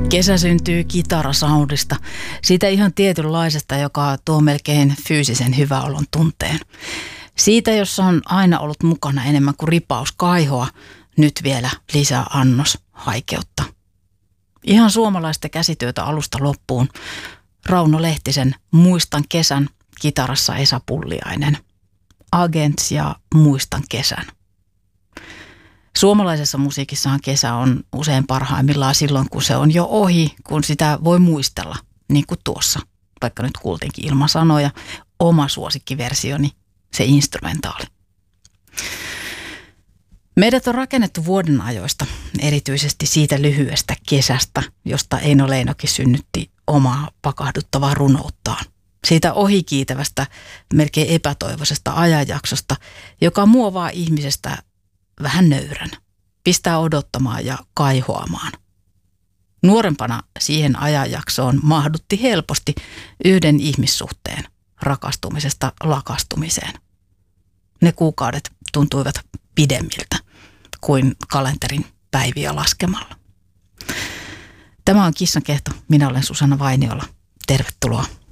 Kesä syntyy kitarasoundista, siitä ihan tietynlaisesta, joka tuo melkein fyysisen hyväolon tunteen. Siitä, jossa on aina ollut mukana enemmän kuin ripaus kaihoa, nyt vielä lisää annos haikeutta. Ihan suomalaista käsityötä alusta loppuun. Rauno Lehtisen Muistan kesän, kitarassa Esa Pulliainen. Agents ja Muistan kesän. Suomalaisessa musiikissahan kesä on usein parhaimmillaan silloin, kun se on jo ohi, kun sitä voi muistella, niin kuin tuossa, vaikka nyt kuultiinkin ilman sanoja, oma suosikkiversioni, se instrumentaali. Meidät on rakennettu vuoden ajoista, erityisesti siitä lyhyestä kesästä, josta Eino Leinokin synnytti omaa pakahduttavaa runouttaan. Siitä ohikiitävästä, melkein epätoivoisesta ajanjaksosta, joka muovaa ihmisestä vähän nöyrän, pistää odottamaan ja kaihoamaan. Nuorempana siihen ajanjaksoon mahdutti helposti yhden ihmissuhteen rakastumisesta lakastumiseen. Ne kuukaudet tuntuivat pidemmiltä kuin kalenterin päiviä laskemalla. Tämä on Kissan kehto. Minä olen Susanna Vainiola. Tervetuloa.